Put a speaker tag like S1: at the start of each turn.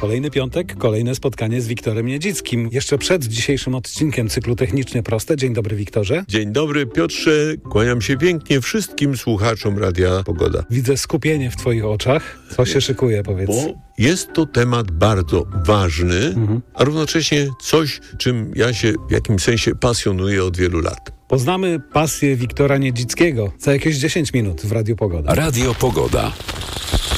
S1: Kolejny piątek, kolejne spotkanie z Wiktorem Niedzickim. Jeszcze przed dzisiejszym odcinkiem cyklu Technicznie Proste. Dzień dobry, Wiktorze.
S2: Dzień dobry, Piotrze. Kłaniam się pięknie wszystkim słuchaczom Radia Pogoda.
S1: Widzę skupienie w twoich oczach. Co się szykuje, powiedz?
S2: Bo jest to temat bardzo ważny, a równocześnie coś, czym ja się w jakimś sensie pasjonuję od wielu lat.
S1: Poznamy pasję Wiktora Niedzickiego za jakieś 10 minut w Radiu Pogoda.
S3: Radio Pogoda.